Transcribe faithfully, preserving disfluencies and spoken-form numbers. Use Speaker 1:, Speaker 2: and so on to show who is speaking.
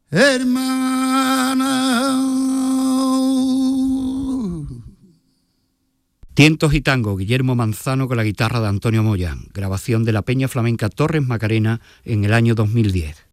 Speaker 1: hermana.
Speaker 2: Tientos y tango, Guillermo Manzano con la guitarra de Antonio Moya, grabación de la Peña Flamenca Torres Macarena en el año dos mil diez.